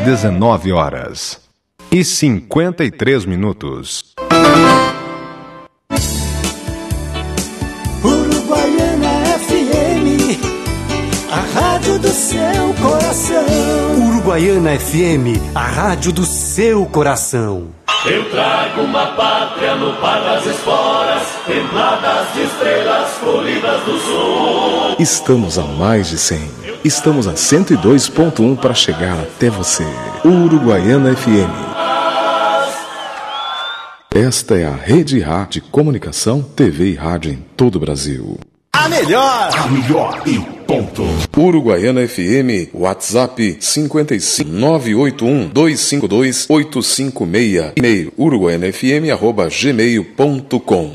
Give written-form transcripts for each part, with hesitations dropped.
19h53. Uruguaiana FM, a rádio do seu coração. Uruguaiana FM, a rádio do seu coração. Eu trago uma pátria no par das esporas, templadas de estrelas colhidas do sul. Estamos a mais de 100. Estamos a 102.1 para chegar até você. Uruguaiana FM. Esta é a Rede Rádio de Comunicação, TV e Rádio em todo o Brasil. A melhor e ponto. Uruguaiana FM, WhatsApp 55981-252-856. E-mail uruguaianafm@gmail.com.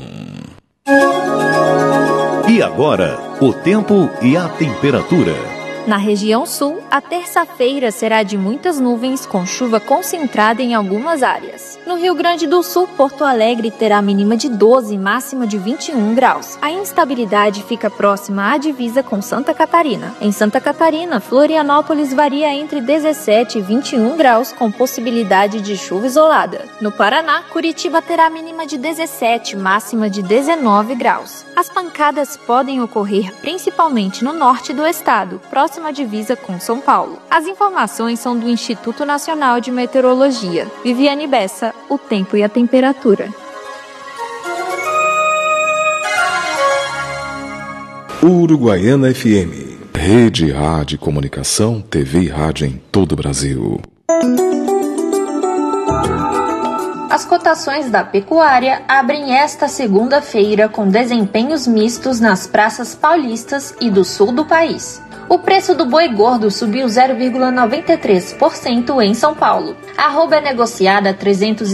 E agora, o tempo e a temperatura. Na região sul, a terça-feira será de muitas nuvens com chuva concentrada em algumas áreas. No Rio Grande do Sul, Porto Alegre terá mínima de 12 e máxima de 21 graus. A instabilidade fica próxima à divisa com Santa Catarina. Em Santa Catarina, Florianópolis varia entre 17 e 21 graus com possibilidade de chuva isolada. No Paraná, Curitiba terá mínima de 17, máxima de 19 graus. As pancadas podem ocorrer principalmente no norte do estado, próxima à divisa com São Paulo. As informações são do Instituto Nacional de Meteorologia. Viviane Bessa, o tempo e a temperatura. Uruguaiana FM. Rede Rádio Comunicação, TV e Rádio em todo o Brasil. As cotações da pecuária abrem esta segunda-feira com desempenhos mistos nas praças paulistas e do sul do país. O preço do boi gordo subiu 0,93% em São Paulo. A arroba é negociada a R$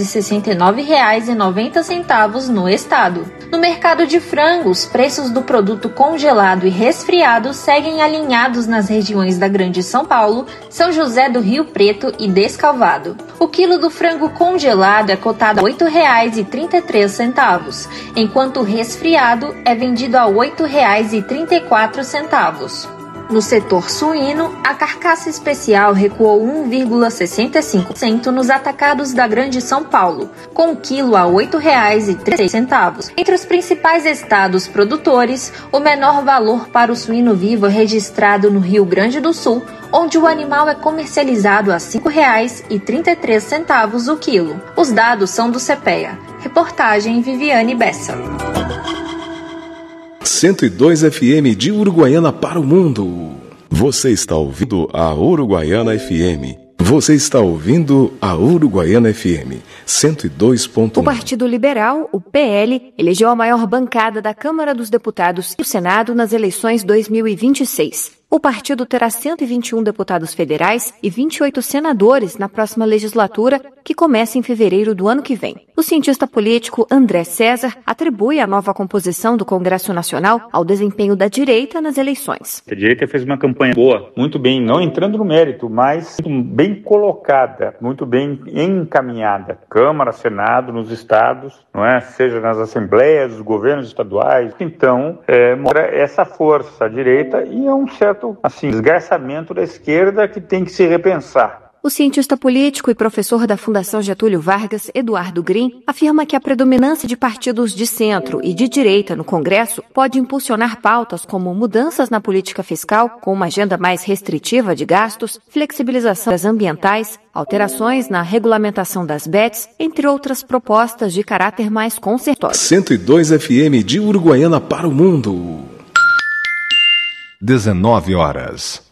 369,90 no estado. No mercado de frango, os preços do produto congelado e resfriado seguem alinhados nas regiões da Grande São Paulo, São José do Rio Preto e Descalvado. O quilo do frango congelado é cotado a R$ 8,33, enquanto o resfriado é vendido a R$ 8,34. No setor suíno, a carcaça especial recuou 1,65% nos atacados da Grande São Paulo, com o quilo a R$ 8,03. Entre os principais estados produtores, o menor valor para o suíno vivo é registrado no Rio Grande do Sul, onde o animal é comercializado a R$ 5,33 o quilo. Os dados são do CPEA. Reportagem Viviane Bessa. 102 FM de Uruguaiana para o mundo. Você está ouvindo a Uruguaiana FM. Você está ouvindo a Uruguaiana FM 102.1. O Partido Liberal, o PL, elegeu a maior bancada da Câmara dos Deputados e do Senado nas eleições 2026. O partido terá 121 deputados federais e 28 senadores na próxima legislatura, que começa em fevereiro do ano que vem. O cientista político André César atribui a nova composição do Congresso Nacional ao desempenho da direita nas eleições. A direita fez uma campanha boa, muito bem, não entrando no mérito, mas muito bem colocada, muito bem encaminhada. Câmara, Senado, nos estados, não é? Seja nas assembleias, dos governos estaduais. Então, mostra essa força à direita e é um certo desgarçamento da esquerda que tem que se repensar. O cientista político e professor da Fundação Getúlio Vargas, Eduardo Green, afirma que a predominância de partidos de centro e de direita no Congresso pode impulsionar pautas como mudanças na política fiscal, com uma agenda mais restritiva de gastos, flexibilização das ambientais, alterações na regulamentação das bets, entre outras propostas de caráter mais conservador. 102 FM de Uruguaiana para o mundo. 19 horas.